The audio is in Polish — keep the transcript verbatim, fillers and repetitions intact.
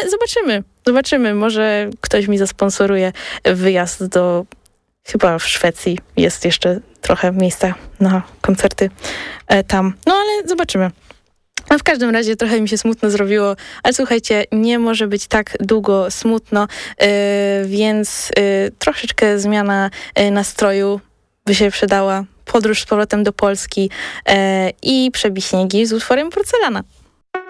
ale zobaczymy. Zobaczymy. Może ktoś mi zasponsoruje wyjazd do... Chyba w Szwecji jest jeszcze trochę miejsca na koncerty e, tam. No ale zobaczymy. A w każdym razie trochę mi się smutno zrobiło, ale słuchajcie, nie może być tak długo smutno, yy, więc yy, troszeczkę zmiana yy, nastroju by się przydała. Podróż z powrotem do Polski yy, i Przebiśniegi z utworem Porcelana.